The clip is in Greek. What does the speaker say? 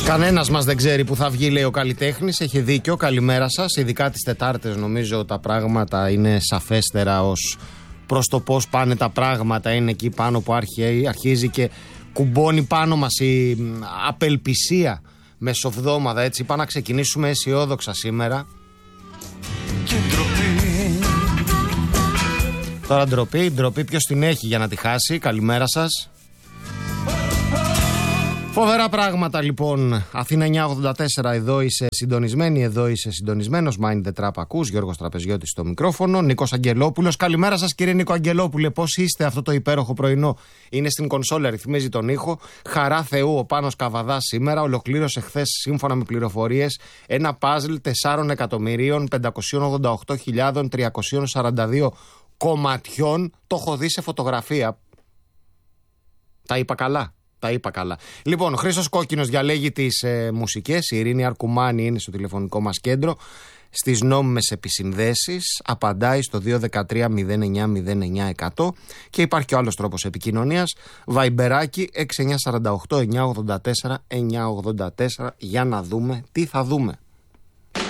Κανένας μας δεν ξέρει που θα βγει, λέει ο καλλιτέχνης. Έχει δίκιο. Καλημέρα σας. Ειδικά τις Τετάρτες νομίζω τα πράγματα είναι σαφέστερα ως προς το πώς πάνε τα πράγματα. Είναι εκεί πάνω που αρχίζει και κουμπώνει πάνω μας η απελπισία μεσοβδόμαδα. Έτσι είπα να ξεκινήσουμε αισιόδοξα σήμερα. Τώρα ντροπή ποιος την έχει για να τη χάσει. Καλημέρα σας. Φοβερά πράγματα λοιπόν. Αθήνα 984, εδώ είσαι συντονισμένη, εδώ είσαι συντονισμένος. Mind the Trap ακούς, Γιώργος Τραπεζιώτης στο μικρόφωνο. Νίκος Αγγελόπουλος. Καλημέρα σας κύριε Νίκο Αγγελόπουλε, πώς είστε αυτό το υπέροχο πρωινό? Είναι στην κονσόλα, ρυθμίζει τον ήχο. Χαρά Θεού ο Πάνος Καβαδάς σήμερα. Ολοκλήρωσε χθες, σύμφωνα με πληροφορίες, ένα παζλ 4.548.342 κομματιών. Το έχω δει σε φωτογραφία. Τα είπα καλά. Λοιπόν, Χρήστος Κόκκινος διαλέγει τις μουσικές. Η Ειρήνη Αρκουμάνη είναι στο τηλεφωνικό μας κέντρο. Στις νόμιμες επισυνδέσεις απαντάει στο 213-09-09-100. Και υπάρχει και ο άλλος τρόπος επικοινωνίας. Βαϊμπεράκι 6948-984-984 για να δούμε τι θα δούμε.